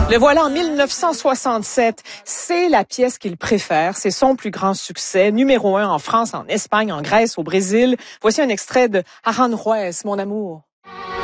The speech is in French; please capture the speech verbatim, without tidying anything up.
Le voilà en mille neuf cent soixante-sept. C'est la pièce qu'il préfère. C'est son plus grand succès. Numéro un en France, en Espagne, en Grèce, au Brésil. Voici un extrait de Aranjuez, mon amour.